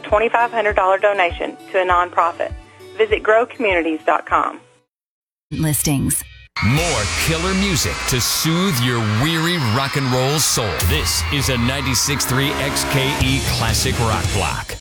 $2,500 donation to a nonprofit. Visit growcommunities.com. Listings. More killer music to soothe your weary rock and roll soul. This is a 96.3 XKE Classic Rock Block.